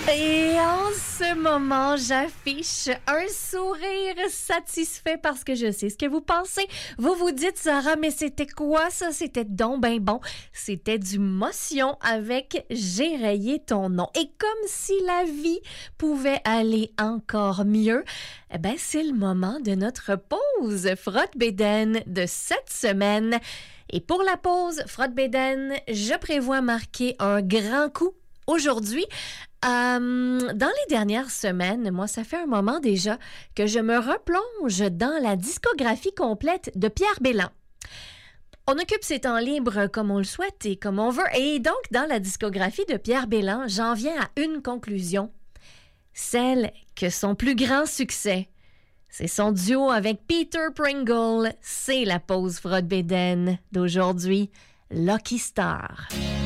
Et en ce moment, j'affiche un sourire satisfait parce que je sais ce que vous pensez. Vous vous dites, Sarah, mais c'était quoi ça? C'était donc ben bon. C'était du Motion avec J'ai rayé ton nom. Et comme si la vie pouvait aller encore mieux, eh ben, c'est le moment de notre pause Frotte-Bédaine de cette semaine. Et pour la pause Frotte-Bédaine, je prévois marquer un grand coup aujourd'hui. Dans les dernières semaines, moi, ça fait un moment déjà que je me replonge dans la discographie complète de Pierre Bellemare. On occupe ses temps libres comme on le souhaite et comme on veut. Et donc, dans la discographie de Pierre Bellemare, j'en viens à une conclusion. Celle que son plus grand succès, c'est son duo avec Peter Pringle. C'est la pause Frotte-Bédaine d'aujourd'hui, Lucky Star.